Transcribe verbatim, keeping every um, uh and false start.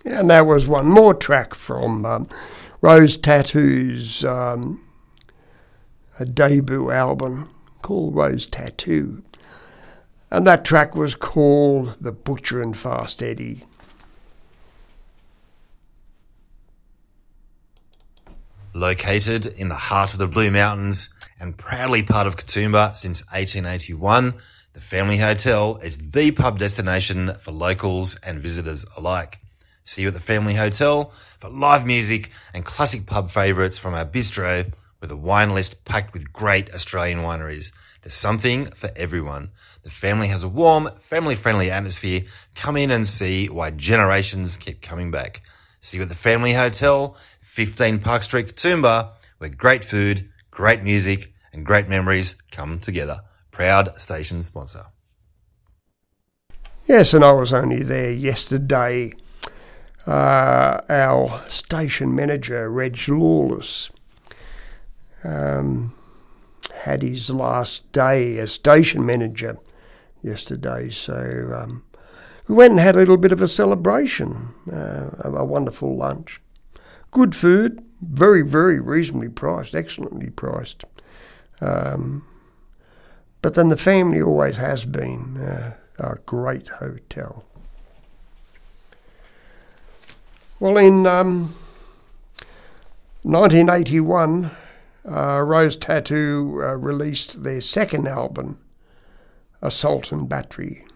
And that was one more track from um, Rose Tattoo's um, a debut album called Rose Tattoo. And that track was called The Butcher and Fast Eddie. Located in the heart of the Blue Mountains and proudly part of Katoomba since eighteen eighty-one, the Family Hotel is the pub destination for locals and visitors alike. See you at the Family Hotel for live music and classic pub favourites from our bistro with a wine list packed with great Australian wineries. There's something for everyone. The family has a warm, family-friendly atmosphere. Come in and see why generations keep coming back. See you at the Family Hotel, fifteen Park Street, Katoomba, where great food, great music and great memories come together. Proud station sponsor. Yes, and I was only there yesterday. Uh, our station manager, Reg Lawless, um, had his last day as station manager yesterday. So um, we went and had a little bit of a celebration, uh, a wonderful lunch. Good food, very, very reasonably priced, excellently priced. Um, but then the family always has been uh, a great hotel. Well, in um, nineteen eighty-one, uh, Rose Tattoo uh, released their second album, Assault and Battery.